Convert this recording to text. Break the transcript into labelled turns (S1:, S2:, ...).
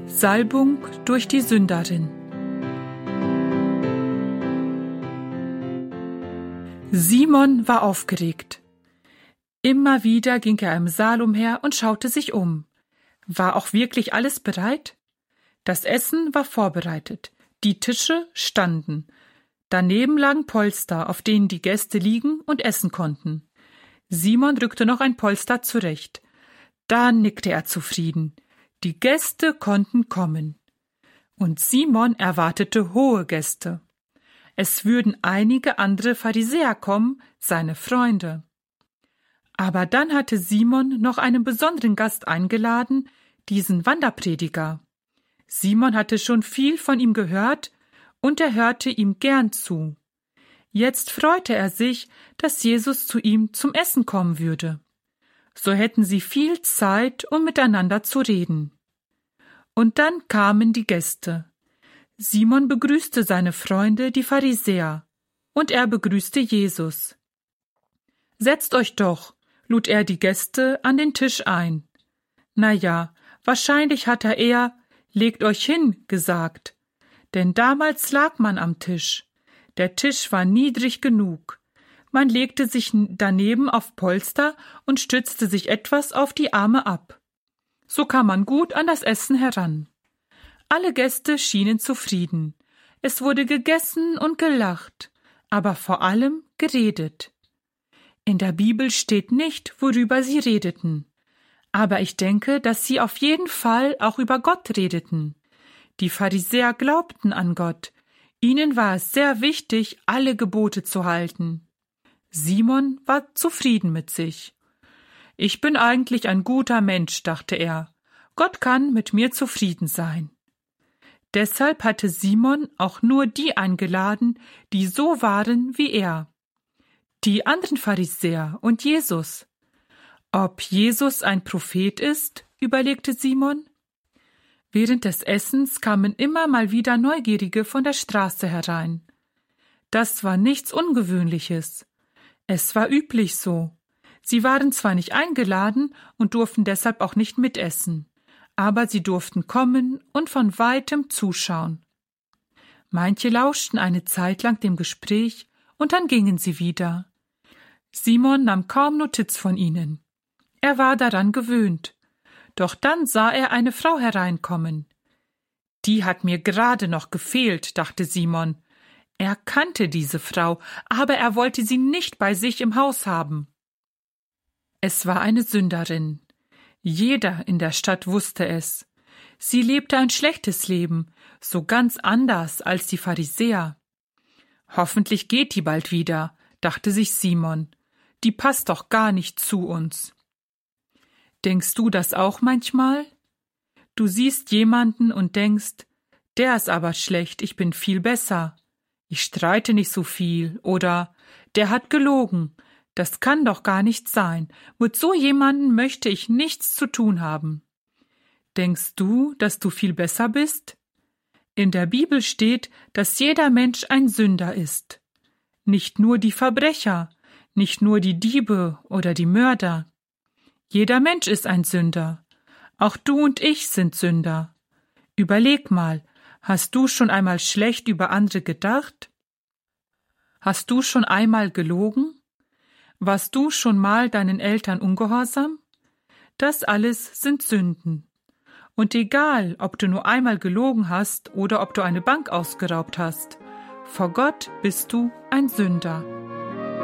S1: Salbung durch die Sünderin. Simon war aufgeregt. Immer wieder ging er im Saal umher und schaute sich um. War auch wirklich alles bereit? Das Essen war vorbereitet. Die Tische standen. Daneben lagen Polster, auf denen die Gäste liegen und essen konnten. Simon rückte noch ein Polster zurecht. Da nickte er zufrieden. Die Gäste konnten kommen. Und Simon erwartete hohe Gäste. Es würden einige andere Pharisäer kommen, seine Freunde. Aber dann hatte Simon noch einen besonderen Gast eingeladen, diesen Wanderprediger. Simon hatte schon viel von ihm gehört und er hörte ihm gern zu. Jetzt freute er sich, dass Jesus zu ihm zum Essen kommen würde. So hätten sie viel Zeit, um miteinander zu reden. Und dann kamen die Gäste. Simon begrüßte seine Freunde, die Pharisäer, und er begrüßte Jesus. »Setzt euch doch«, lud er die Gäste an den Tisch ein. Na ja, wahrscheinlich hat er eher »legt euch hin« gesagt, denn damals lag man am Tisch. Der Tisch war niedrig genug. Man legte sich daneben auf Polster und stützte sich etwas auf die Arme ab. So kam man gut an das Essen heran. Alle Gäste schienen zufrieden. Es wurde gegessen und gelacht, aber vor allem geredet. In der Bibel steht nicht, worüber sie redeten. Aber ich denke, dass sie auf jeden Fall auch über Gott redeten. Die Pharisäer glaubten an Gott. Ihnen war es sehr wichtig, alle Gebote zu halten. Simon war zufrieden mit sich. Ich bin eigentlich ein guter Mensch, dachte er. Gott kann mit mir zufrieden sein. Deshalb hatte Simon auch nur die eingeladen, die so waren wie er. Die anderen Pharisäer und Jesus. Ob Jesus ein Prophet ist, überlegte Simon. Während des Essens kamen immer mal wieder Neugierige von der Straße herein. Das war nichts Ungewöhnliches. Es war üblich so. Sie waren zwar nicht eingeladen und durften deshalb auch nicht mitessen, aber sie durften kommen und von weitem zuschauen. Manche lauschten eine Zeit lang dem Gespräch und dann gingen sie wieder. Simon nahm kaum Notiz von ihnen. Er war daran gewöhnt. Doch dann sah er eine Frau hereinkommen. Die hat mir gerade noch gefehlt, dachte Simon. Er kannte diese Frau, aber er wollte sie nicht bei sich im Haus haben. Es war eine Sünderin. Jeder in der Stadt wusste es. Sie lebte ein schlechtes Leben, so ganz anders als die Pharisäer. Hoffentlich geht die bald wieder, dachte sich Simon. Die passt doch gar nicht zu uns. Denkst du das auch manchmal? Du siehst jemanden und denkst, der ist aber schlecht, ich bin viel besser. Ich streite nicht so viel oder der hat gelogen. Das kann doch gar nicht sein. Mit so jemandem möchte ich nichts zu tun haben. Denkst du, dass du viel besser bist? In der Bibel steht, dass jeder Mensch ein Sünder ist. Nicht nur die Verbrecher, nicht nur die Diebe oder die Mörder. Jeder Mensch ist ein Sünder. Auch du und ich sind Sünder. Überleg mal, hast du schon einmal schlecht über andere gedacht? Hast du schon einmal gelogen? Warst du schon mal deinen Eltern ungehorsam? Das alles sind Sünden. Und egal, ob du nur einmal gelogen hast oder ob du eine Bank ausgeraubt hast, vor Gott bist du ein Sünder.